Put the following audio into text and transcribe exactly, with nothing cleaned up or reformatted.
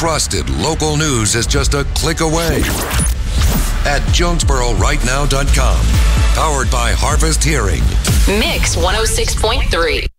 Trusted local news is just a click away at Jonesboro Right Now dot com. Powered by Harvest Hearing. Mix one oh six point three.